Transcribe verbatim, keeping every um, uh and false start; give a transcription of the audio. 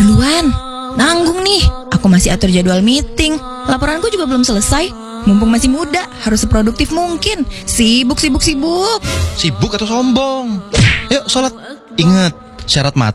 duluan. Nanggung nih, aku masih atur jadwal meeting. Laporanku juga belum selesai. Mumpung masih muda, harus seproduktif mungkin. Sibuk, sibuk, sibuk. Sibuk atau sombong? Yuk sholat. Ingat, syarat mati